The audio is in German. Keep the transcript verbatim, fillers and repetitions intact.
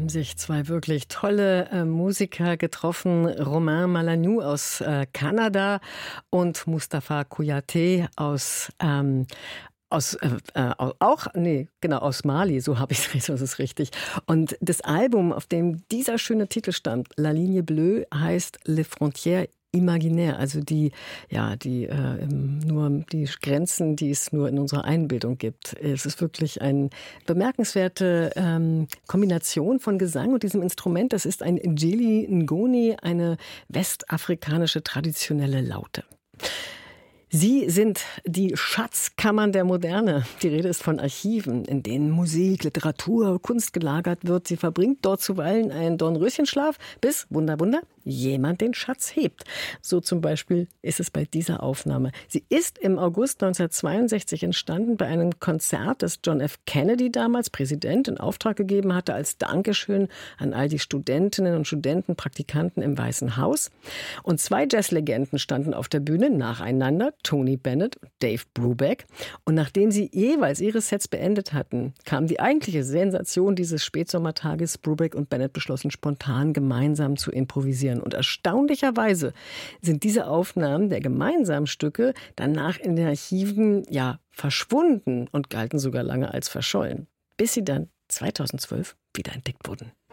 haben sich zwei wirklich tolle äh, Musiker getroffen. Romain Malagnou aus äh, Kanada und Mustapha Kouyaté aus ähm, Aus, äh, äh, auch, nee, genau, aus Mali, so habe ich es, das ist richtig. Und das Album, auf dem dieser schöne Titel stammt, La Ligne Bleue, heißt Les Frontières Imaginaires, also die, ja, die, äh, nur die Grenzen, die es nur in unserer Einbildung gibt. Es ist wirklich eine bemerkenswerte ähm, Kombination von Gesang und diesem Instrument. Das ist ein Njili Ngoni, eine westafrikanische traditionelle Laute. Sie sind die Schatzkammern der Moderne. Die Rede ist von Archiven, in denen Musik, Literatur, Kunst gelagert wird. Sie verbringt dort zuweilen einen Dornröschenschlaf, bis, Wunder, Wunder, jemand den Schatz hebt. So zum Beispiel ist es bei dieser Aufnahme. Sie ist im August neunzehnhundertzweiundsechzig entstanden bei einem Konzert, das John F. Kennedy damals, Präsident, in Auftrag gegeben hatte, als Dankeschön an all die Studentinnen und Studenten, Praktikanten im Weißen Haus. Und zwei Jazzlegenden standen auf der Bühne nacheinander, Tony Bennett und Dave Brubeck. Und nachdem sie jeweils ihre Sets beendet hatten, kam die eigentliche Sensation dieses Spätsommertages. Brubeck und Bennett beschlossen spontan gemeinsam zu improvisieren. Und erstaunlicherweise sind diese Aufnahmen der gemeinsamen Stücke danach in den Archiven ja verschwunden und galten sogar lange als verschollen, bis sie dann zweitausendzwölf wiederentdeckt wurden.